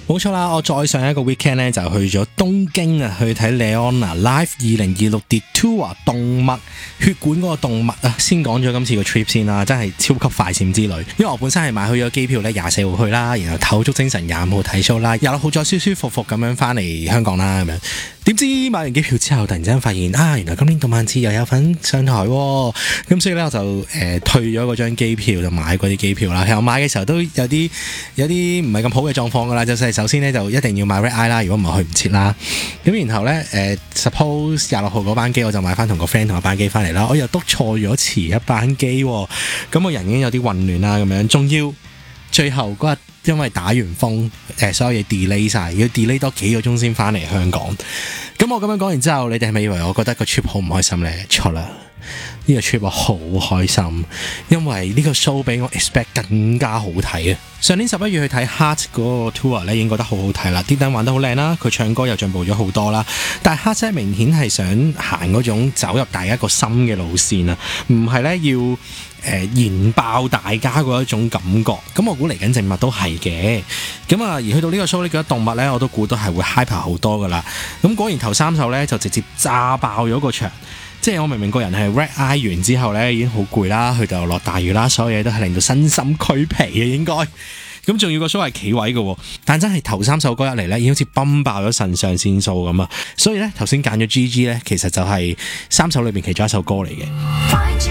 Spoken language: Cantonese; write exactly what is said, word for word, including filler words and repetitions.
冇錯啦，我再上一個 weekend 咧就去咗東京啊，去睇 Leona Live 二零二六 Detour 動物血管嗰個動物啊。先講咗今次個 trip 先啦，真係超級快閃之旅。因為我本身係買去咗機票咧，廿四號去啦，然後唞足精神廿五號睇 show 啦，廿六號再舒舒服服咁樣翻嚟香港啦咁樣。點知買完機票之後，突然之間發現啊，原來今年動漫節又有份上台喎。咁所以咧我就誒、呃、退咗嗰張機票，就買嗰啲機票啦。其實我買嘅時候都有啲有啲唔係咁好嘅狀況噶啦，就係首先咧就一定要買 Red Eye 啦，如果唔係去唔切啦。咁然後咧誒、呃、suppose 廿六號嗰班機我就買翻同個 friend 同一班機翻嚟啦，我又督錯咗遲一班機喎，咁我人已經有啲混亂啦咁樣，仲要最後嗰日因為打完風，誒所有嘢 delay 晒，要 delay 多幾個鐘先翻嚟香港。咁我咁樣講完之後，你哋係咪以為我覺得個 trip 好唔開心呢？錯啦，呢個 trip 我好開心，因為呢個 show 比我 expect 更加好睇啊！上年十一月去睇 Heart 嗰個 tour 咧，已經覺得好好睇啦，啲燈玩得好靚啦，佢唱歌又進步咗好多啦。但係 Heart 真係明顯係想行嗰種走入大家個心嘅路線啊，唔係咧要誒、呃、燃爆大家嗰一種感覺。咁我估嚟緊植物都係嘅。咁啊，而去到呢個 show 呢，嗰啲動物咧，我都估都係會 hyper 好多噶啦。咁果然頭三首咧就直接炸爆咗個場。即係我明明個人係 red eye 完之後咧已經好攰啦，去到落大雨啦，所有嘢都係令到身心俱疲嘅應該。咁仲要個 show 係企位嘅，但真係頭三首歌一嚟咧，已經好似崩爆咗腎上腺素咁啊！所以咧頭先揀咗 G G 咧，其實就係三首裏邊其中一首歌嚟嘅。